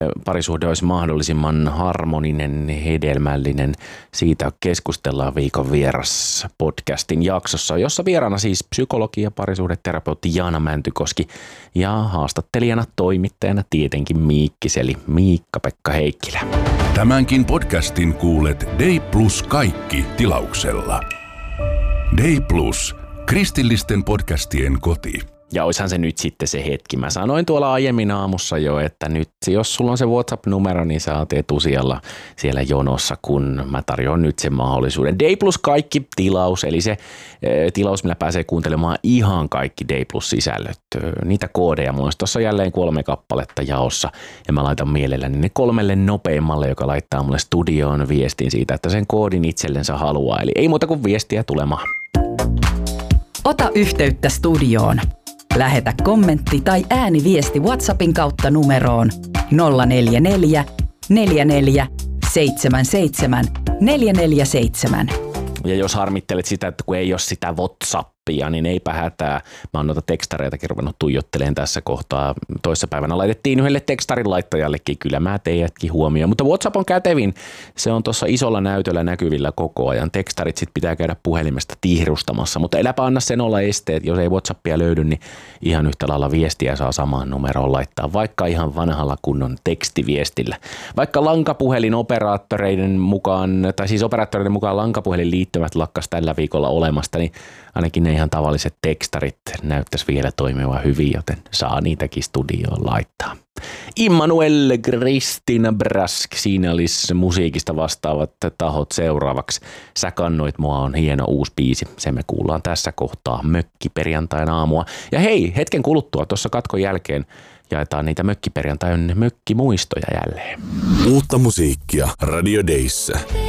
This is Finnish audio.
parisuhde olisi mahdollisimman harmoninen, hedelmällinen. Siitä keskustellaan viikon vieras podcastin jaksossa, jossa vieraana siis psykologi ja parisuhdeterapeutti Jaana Mäntykoski ja haastattelijana toimittajana tietenkin Miikkiseli Miikka-Pekka Heikkilä. Tämänkin podcastin kuulet Day Plus kaikki -tilauksella. Day Plus, kristillisten podcastien koti. Ja oishan se nyt sitten se hetki. Mä sanoin tuolla aiemmin aamussa jo, että nyt jos sulla on se WhatsApp-numero, niin sä oot etusijalla siellä jonossa, kun mä tarjoan nyt sen mahdollisuuden. Day Plus kaikki -tilaus, eli se tilaus, millä pääsee kuuntelemaan ihan kaikki Day Plus-sisällöt. Niitä koodeja muista. Tuossa on jälleen 3 kappaletta jaossa, ja mä laitan mielelläni ne 3 nopeimmalle, joka laittaa mulle studioon viestin siitä, että sen koodin itsellensä haluaa. Eli ei muuta kuin viestiä tulemaan. Ota yhteyttä studioon. Lähetä kommentti tai ääniviesti WhatsAppin kautta numeroon 044 44 77 447. Ja jos harmittelet sitä, että kun ei ole sitä WhatsAppia, niin eipä hätää. Mä oon noita tekstareitakin ruvennut tuijotteleen tässä kohtaa. Toissapäivänä laitettiin yhdelle tekstarin laittajallekin, kyllä mä teidätkin huomioon. Mutta WhatsApp on kätevin. Se on tuossa isolla näytöllä näkyvillä koko ajan. Tekstarit sit pitää käydä puhelimesta tihrustamassa, mutta eläpä anna sen olla esteet. Jos ei WhatsAppia löydy, niin ihan yhtä lailla viestiä saa samaan numeroon laittaa, vaikka ihan vanhalla kunnon tekstiviestillä. Vaikka lankapuhelin operaattoreiden mukaan lankapuhelin liittymät lakkas tällä viikolla olemasta, niin ainakin ne ihan tavalliset tekstarit näyttäisi vielä toimivan hyvin, joten saa niitäkin studioon laittaa. Immanuel, Kristina Brask, siinä olisi musiikista vastaavat tahot seuraavaksi. Sä kannoit mua on hieno uusi biisi. Se me kuullaan tässä kohtaa mökkiperjantain aamua. Ja hei, hetken kuluttua tuossa katkon jälkeen jaetaan niitä mökkiperjantain mökkimuistoja jälleen. Uutta musiikkia Radio Dayssä.